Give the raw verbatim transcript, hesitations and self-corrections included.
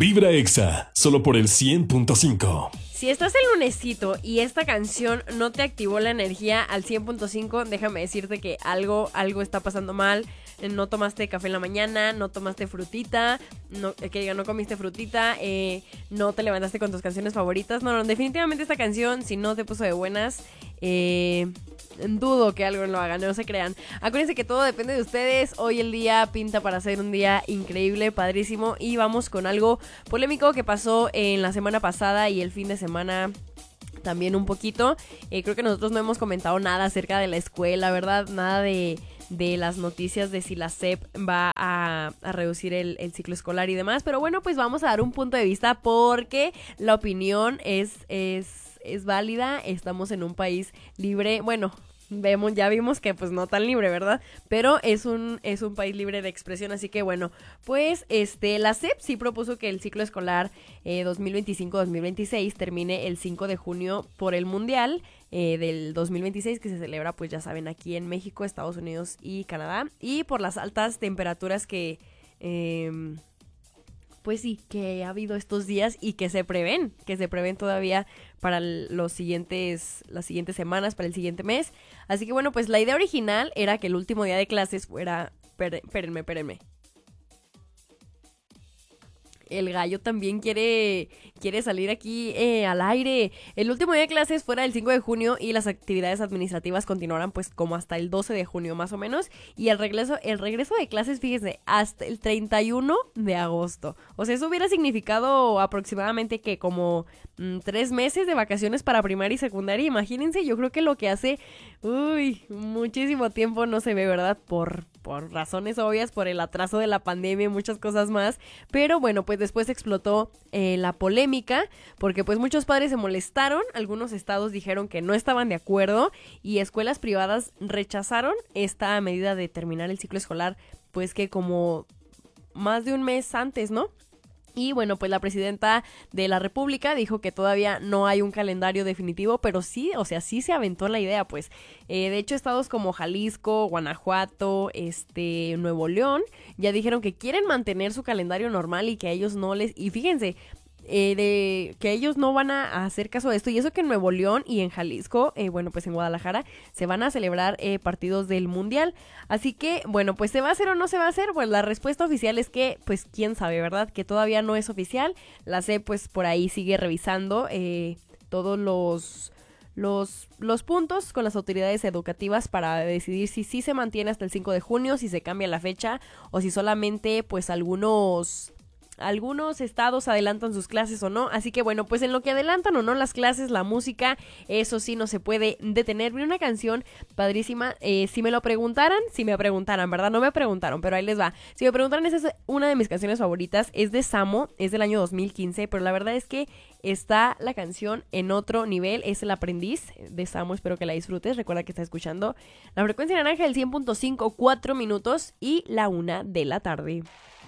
Vibra Exa, solo por el cien punto cinco. Si estás el lunesito y esta canción no te activó la energía al cien punto cinco, déjame decirte que algo, algo está pasando mal. No tomaste café en la mañana, no tomaste frutita, no, que diga, no comiste frutita, eh, no te levantaste con tus canciones favoritas. No, no, definitivamente esta canción, si no te puso de buenas, eh, dudo que algo lo haga, no se crean. Acuérdense que todo depende de ustedes. Hoy el día pinta para ser un día increíble, padrísimo. Y vamos con algo polémico que pasó en la semana pasada y el fin de semana también un poquito. Eh, creo que nosotros no hemos comentado nada acerca de la escuela, ¿verdad? Nada de... de las noticias de si la S E P va a, a reducir el, el ciclo escolar y demás, pero bueno, pues vamos a dar un punto de vista porque la opinión es, es, es válida, estamos en un país libre, bueno, vemos, ya vimos que pues no tan libre, ¿verdad? Pero es un, es un país libre de expresión, así que bueno, pues este, la S E P sí propuso que el ciclo escolar eh, dos mil veinticinco dos mil veintiséis termine el cinco de junio por el Mundial Eh, del dos mil veintiséis, que se celebra, pues ya saben, aquí en México, Estados Unidos y Canadá, y por las altas temperaturas que eh, pues sí, que ha habido estos días y que se prevén, que se prevén todavía para los siguientes, las siguientes semanas, para el siguiente mes. Así que bueno, pues la idea original era que el último día de clases fuera, per, espérenme, espérenme. El gallo también quiere, quiere salir aquí eh, al aire. El último día de clases fuera el cinco de junio y las actividades administrativas continuarán pues como hasta el doce de junio más o menos. Y el regreso, el regreso de clases, fíjense, hasta el treinta y uno de agosto. O sea, eso hubiera significado aproximadamente que como mmm, tres meses de vacaciones para primaria y secundaria. Imagínense, yo creo que lo que hace, uy, muchísimo tiempo no se ve, ¿verdad? Por... por razones obvias, por el atraso de la pandemia y muchas cosas más, pero bueno, pues después explotó eh, la polémica, porque pues muchos padres se molestaron, algunos estados dijeron que no estaban de acuerdo y escuelas privadas rechazaron esta medida de terminar el ciclo escolar, pues que como más de un mes antes, ¿no? Y bueno, pues la presidenta de la República dijo que todavía no hay un calendario definitivo, pero sí, o sea, sí se aventó la idea, pues. Eh, de hecho, estados como Jalisco, Guanajuato, este, Nuevo León, ya dijeron que quieren mantener su calendario normal y que a ellos no les... Y fíjense, eh, de que ellos no van a hacer caso de esto, y eso que en Nuevo León y en Jalisco, eh, bueno, pues en Guadalajara, se van a celebrar eh, partidos del Mundial, así que, bueno, pues ¿se va a hacer o no se va a hacer? Pues la respuesta oficial es que, pues quién sabe, ¿verdad? Que todavía no es oficial, la S E P pues por ahí sigue revisando eh, todos los... Los, los puntos con las autoridades educativas para decidir si sí se mantiene hasta el cinco de junio, si se cambia la fecha o si solamente pues algunos... algunos estados adelantan sus clases o no, así que bueno, pues en lo que adelantan o no las clases, la música, eso sí no se puede detener. Vi una canción padrísima, eh, si me lo preguntaran, si me preguntaran, ¿verdad? No me preguntaron, pero ahí les va. Si me preguntaran, esa es una de mis canciones favoritas, es de Samo, es del año dos mil quince, pero la verdad es que está la canción en otro nivel, es El Aprendiz de Samo, espero que la disfrutes, recuerda que está escuchando La Frecuencia Naranja del cien punto cinco, cuatro minutos y la una de la tarde.